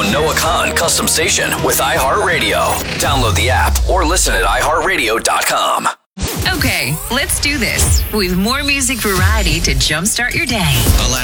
own Noah Khan custom station with iHeartRadio. Download the app or listen at iHeartRadio.com. Okay, let's do this with more music variety to jumpstart your day.